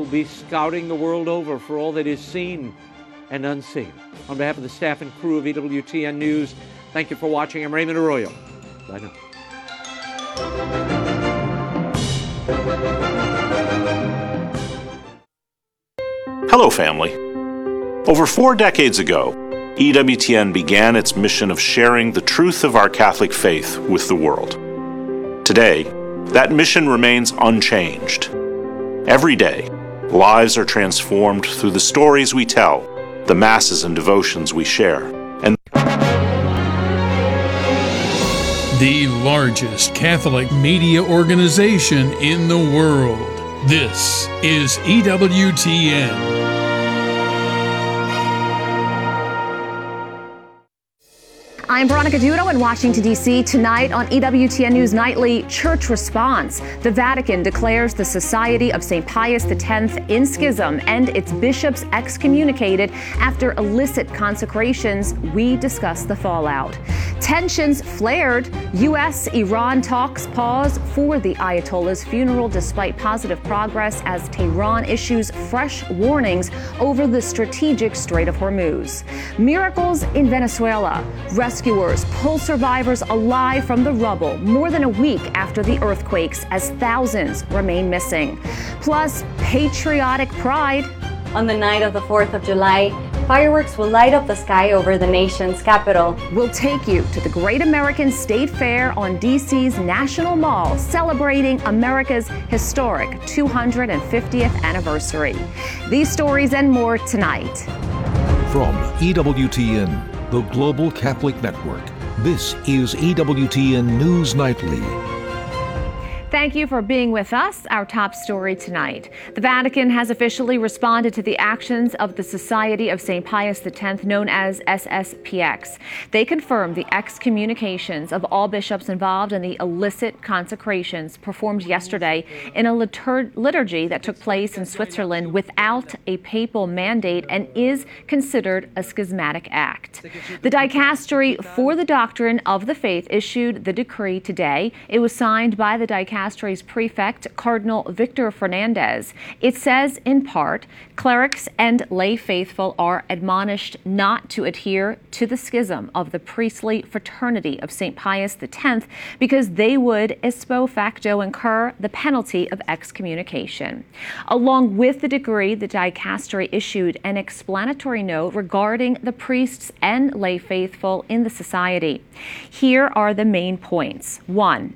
will be scouting the world over for all that is seen and unseen. On behalf of the staff and crew of EWTN News, thank you for watching. I'm Raymond Arroyo. Bye now. Hello, family. Over 4 decades ago, EWTN began its mission of sharing the truth of our Catholic faith with the world. Today, that mission remains unchanged. Every day, lives are transformed through the stories we tell, the masses and devotions we share, and the largest Catholic media organization in the world. This is EWTN. I'm Veronica Dudo in Washington, D.C. Tonight on EWTN News Nightly, Church Response. The Vatican declares the Society of St. Pius X in schism and its bishops excommunicated after illicit consecrations. We discuss the fallout. Tensions flared. U.S.-Iran talks pause for the Ayatollah's funeral despite positive progress as Tehran issues fresh warnings over the strategic Strait of Hormuz. Miracles in Venezuela. Rescuers pull survivors alive from the rubble more than a week after the earthquakes as thousands remain missing. Plus, patriotic pride. On the night of the 4th of July, fireworks will light up the sky over the nation's capital. We'll take you to the Great American State Fair on D.C.'s National Mall, celebrating America's historic 250th anniversary. These stories and more tonight. From EWTN, the Global Catholic Network, this is EWTN News Nightly. Thank you for being with us. Our top story tonight. The Vatican has officially responded to the actions of the Society of St. Pius X, known as SSPX. They confirmed the excommunications of all bishops involved in the illicit consecrations performed yesterday in a liturgy that took place in Switzerland without a papal mandate and is considered a schismatic act. The Dicastery for the Doctrine of the Faith issued the decree today. It was signed by the Dicastery's prefect, Cardinal Victor Fernandez. It says, in part, clerics and lay faithful are admonished not to adhere to the schism of the priestly fraternity of St. Pius X because they would ipso facto incur the penalty of excommunication. Along with the decree, the Dicastery issued an explanatory note regarding the priests and lay faithful in the society. Here are the main points. 1.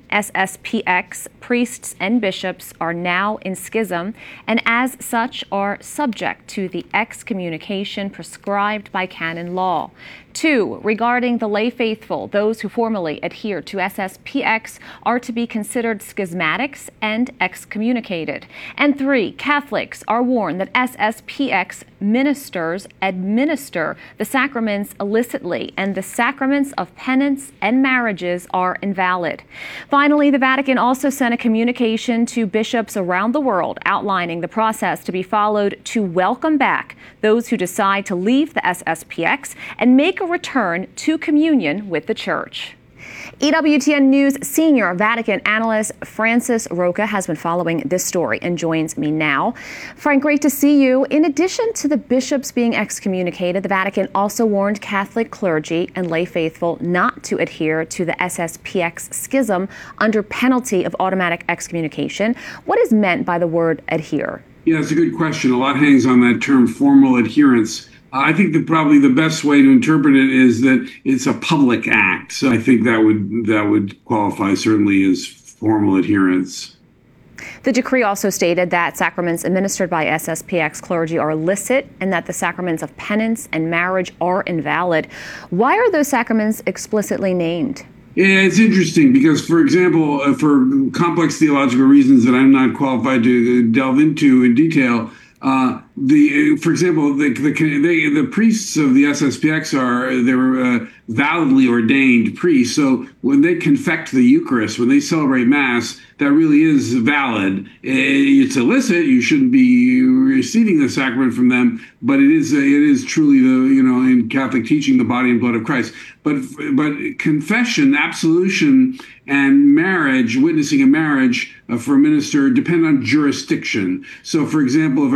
SSPX priests and bishops are now in schism and as such are subject to the excommunication prescribed by canon law. 2. Regarding the lay faithful, those who formally adhere to SSPX are to be considered schismatics and excommunicated. And 3. Catholics are warned that SSPX ministers administer the sacraments illicitly and the sacraments of penance and marriages are invalid. Finally, the Vatican also sent a communication to bishops around the world outlining the process to be followed to welcome back those who decide to leave the SSPX and make a return to communion with the Church. EWTN News senior Vatican analyst Francis Rocca has been following this story and joins me now. Frank, great to see you. In addition to the bishops being excommunicated, the Vatican also warned Catholic clergy and lay faithful not to adhere to the SSPX schism under penalty of automatic excommunication. What is meant by the word adhere? Yeah, it's a good question. A lot hangs on that term, formal adherence. I think that probably the best way to interpret it is that it's a public act. So I think that would qualify certainly as formal adherence. The decree also stated that sacraments administered by SSPX clergy are illicit and that the sacraments of penance and marriage are invalid. Why are those sacraments explicitly named? Yeah, it's interesting because, for example, for complex theological reasons that I'm not qualified to delve into in detail, for example, the priests of the SSPX were validly ordained priests. So when they confect the Eucharist, when they celebrate Mass, that really is valid. It's illicit. You shouldn't be receiving the sacrament from them, but it is truly in Catholic teaching, the body and blood of Christ. But confession, absolution, and marriage, witnessing a marriage for a minister depend on jurisdiction. So, for example, if